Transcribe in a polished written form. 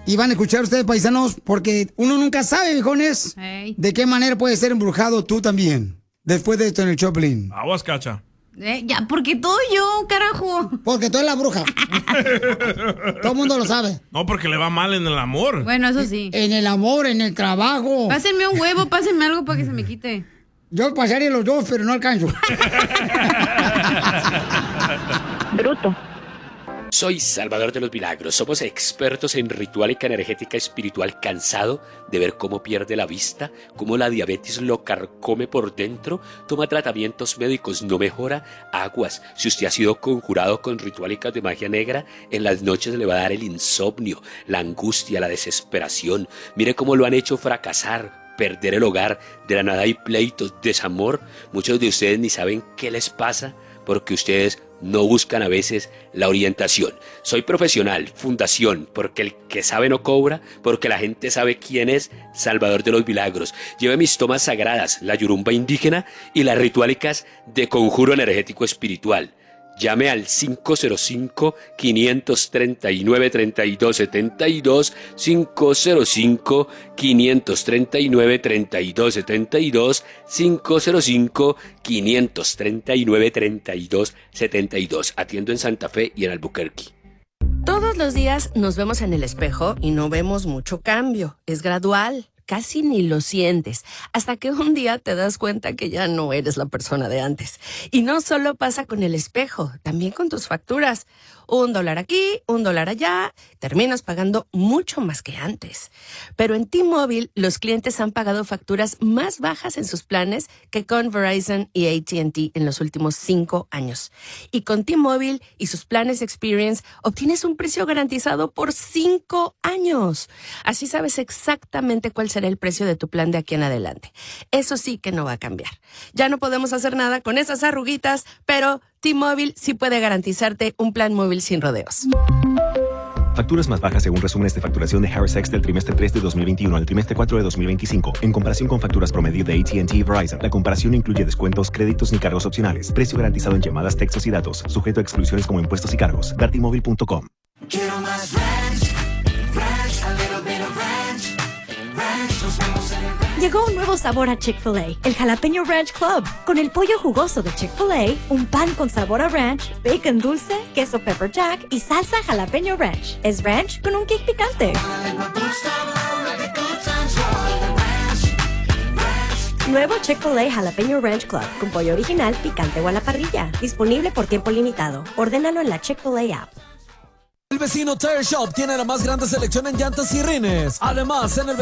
Y van a escuchar ustedes, paisanos, porque uno nunca sabe, viejones, de qué manera puede ser embrujado tú también. Después de esto en el Choplin. Aguas, Cacha. Ya, porque todo yo, carajo. Porque tú eres la bruja. Todo el mundo lo sabe. No, porque le va mal en el amor. Bueno, eso sí. En el amor, en el trabajo. Pásenme un huevo, pásenme algo para que se me quite. Yo pasaría los dos, pero no alcanzo. Bruto. Soy Salvador de los Milagros. Somos expertos en ritual energética espiritual. Cansado de ver cómo pierde la vista, cómo la diabetes lo carcome por dentro, toma tratamientos médicos, no mejora. Aguas. Si usted ha sido conjurado con ritualicas de magia negra, en las noches le va a dar el insomnio, la angustia, la desesperación. Mire cómo lo han hecho fracasar, perder el hogar. De la nada hay pleitos, desamor. Muchos de ustedes ni saben qué les pasa porque ustedes no buscan a veces la orientación. Soy profesional, fundación, porque el que sabe no cobra, porque la gente sabe quién es Salvador de los Milagros. Lleve mis tomas sagradas, la yurumba indígena y las ritualicas de conjuro energético espiritual. Llame al 505-539-3272, 505-539-3272, 505-539-3272. Atiendo en Santa Fe y en Albuquerque. Todos los días nos vemos en el espejo y no vemos mucho cambio. Es gradual. Casi ni lo sientes, hasta que un día te das cuenta que ya no eres la persona de antes. Y no solo pasa con el espejo, también con tus facturas. $1 aquí, $1 allá, terminas pagando mucho más que antes. Pero en T-Mobile, los clientes han pagado facturas más bajas en sus planes que con Verizon y AT&T en los últimos 5 años. Y con T-Mobile y sus planes Experience, obtienes un precio garantizado por 5 años. Así sabes exactamente cuál será el precio de tu plan de aquí en adelante. Eso sí que no va a cambiar. Ya no podemos hacer nada con esas arruguitas, pero T-Mobile sí puede garantizarte un plan móvil sin rodeos. Facturas más bajas según resúmenes de facturación de Harris X del trimestre 3 de 2021 al trimestre 4 de 2025. En comparación con facturas promedio de AT&T y Verizon, la comparación incluye descuentos, créditos ni cargos opcionales. Precio garantizado en llamadas, textos y datos. Sujeto a exclusiones como impuestos y cargos. Ver T-Mobile.com. Quiero más ranch, ranch, a little bit of ranch, ranch, nos vemos en el ranch. Llegó un nuevo sabor a Chick-fil-A, el Jalapeño Ranch Club. Con el pollo jugoso de Chick-fil-A, un pan con sabor a ranch, bacon dulce, queso pepper jack y salsa jalapeño ranch. Es ranch con un kick picante. Nuevo Chick-fil-A Jalapeño Ranch Club con pollo original, picante o a la parrilla. Disponible por tiempo limitado. Ordénalo en la Chick-fil-A app. El vecino Tire Shop tiene la más grande selección en llantas y rines. Además, en el